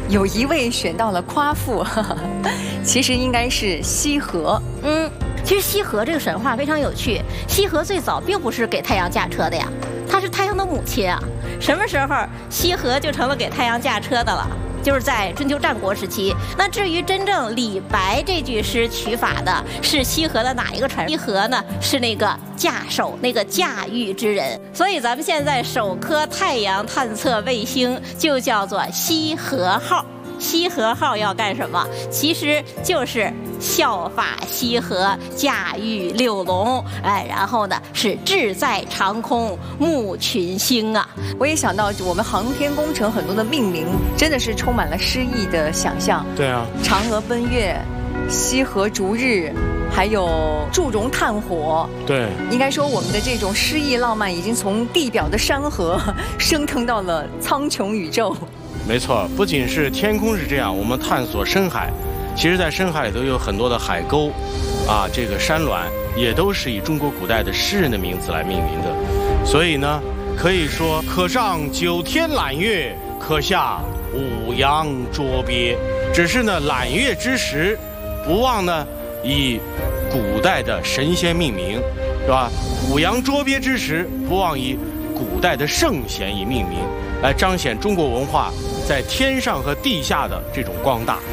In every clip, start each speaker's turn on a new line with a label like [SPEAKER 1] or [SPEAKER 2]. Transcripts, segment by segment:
[SPEAKER 1] 有一位选到了夸父，其实应该是羲和。
[SPEAKER 2] 其实羲和这个神话非常有趣。羲和最早并不是给太阳驾车的呀，她是太阳的母亲啊。什么时候羲和就成了给太阳驾车的了？就是在春秋战国时期。那至于真正李白这句诗取法的是羲和的哪一个传？羲和呢是那个驾手，那个驾驭之人。所以咱们现在首颗太阳探测卫星就叫做羲和号。羲和号要干什么？其实就是效法羲和，驾驭六龙，然后呢是志在长空，慕群星啊。
[SPEAKER 1] 我也想到我们航天工程很多的命名真的是充满了诗意的想象。
[SPEAKER 3] 对啊，
[SPEAKER 1] 嫦娥奔月、羲和逐日，还有祝融炭火。
[SPEAKER 3] 对，
[SPEAKER 1] 应该说我们的这种诗意浪漫已经从地表的山河升腾到了苍穹宇宙。
[SPEAKER 3] 没错，不仅是天空是这样，我们探索深海，其实在深海里头有很多的海沟，这个山峦也都是以中国古代的诗人的名字来命名的。所以呢，可以说可上九天揽月，可下五洋捉鳖。只是呢，揽月之时，不忘呢以古代的神仙命名，是吧？五洋捉鳖之时，不忘以古代的圣贤以命名，来彰显中国文化在天上和地下的这种光大。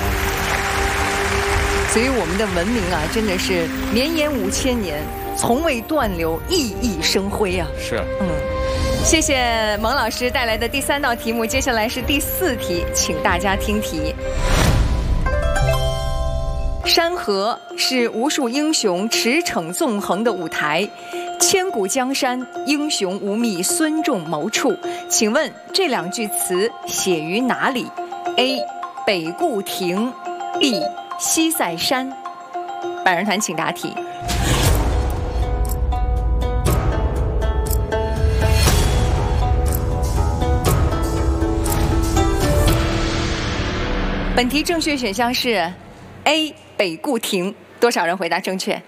[SPEAKER 1] 所以我们的文明真的是绵延5000年，从未断流，熠熠生辉啊！
[SPEAKER 3] 是，
[SPEAKER 1] 谢谢蒙老师带来的第3道题目，接下来是第4题，请大家听题。山河是无数英雄驰骋纵横的舞台，千古江山，英雄无觅孙仲谋处。请问这2句词写于哪里 ？A. 北固亭 B. 西塞山。百人团请答题。本题正确选项是 A. 北固亭。多少人回答正确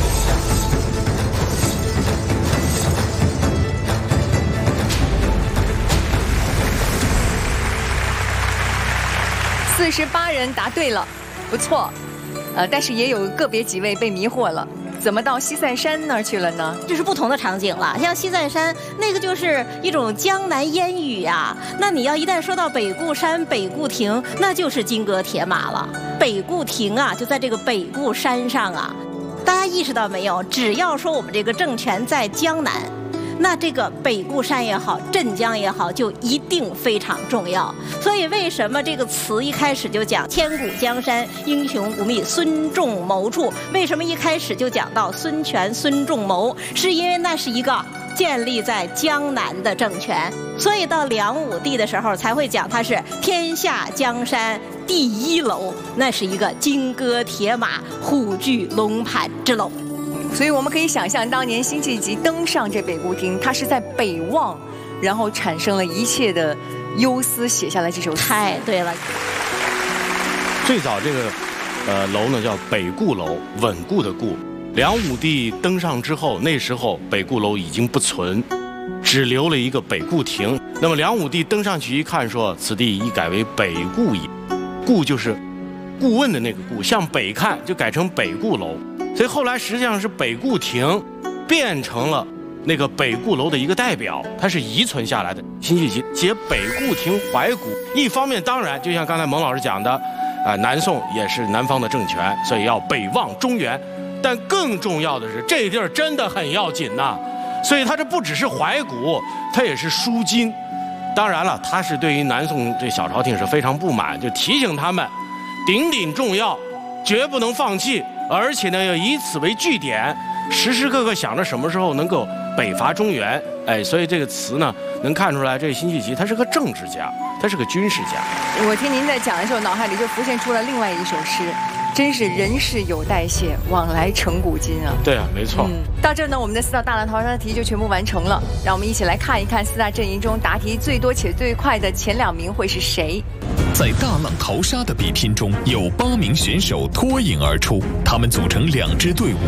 [SPEAKER 1] ？48人答对了，不错。但是也有个别几位被迷惑了，怎么到西塞山那儿去了呢？
[SPEAKER 2] 这是不同的场景了。像西塞山那个就是一种江南烟雨呀，那你要一旦说到北固山、北固亭，那就是金戈铁马了。北固亭就在这个北固山上啊。大家意识到没有？只要说我们这个政权在江南，那这个北固山也好，镇江也好，就一定非常重要。所以为什么这个词一开始就讲千古江山，英雄无觅孙仲谋处？为什么一开始就讲到孙权、孙仲谋？是因为那是一个建立在江南的政权，所以到梁武帝的时候才会讲他是天下江山第一楼，那是一个金戈铁马、虎踞龙盘之楼。
[SPEAKER 1] 所以我们可以想象，当年辛弃疾登上这北固亭，他是在北望，然后产生了一切的忧思，写下来这首诗。
[SPEAKER 2] 太对了。
[SPEAKER 3] 最早这个楼呢叫北固楼，稳固的固。梁武帝登上之后，那时候北固楼已经不存，只留了一个北固亭。那么梁武帝登上去一看，说此地已改为北固也。固就是顾问的那个顾，向北看就改成北固楼。所以后来实际上是北固亭变成了那个北固楼的一个代表，它是遗存下来的。辛弃疾写北固亭怀古，一方面当然就像刚才蒙老师讲的，南宋也是南方的政权，所以要北望中原。但更重要的是，这地儿真的很要紧呐，所以它这不只是怀古，它也是输金。当然了，它是对于南宋这小朝廷是非常不满，就提醒他们鼎鼎重要，绝不能放弃。而且呢，要以此为据点，时时刻刻想着什么时候能够北伐中原。所以这个词呢，能看出来，这辛弃疾他是个政治家，他是个军事家。
[SPEAKER 1] 我听您在讲的时候，脑海里就浮现出了另外一首诗，真是人世有代谢，往来成古今啊。
[SPEAKER 3] 对啊，没错。
[SPEAKER 1] 到这呢，我们的4道大浪淘沙题就全部完成了。让我们一起来看一看4大阵营中答题最多且最快的前2名会是谁。
[SPEAKER 4] 在大浪淘沙的比拼中，有8名选手脱颖而出，他们组成2支队伍，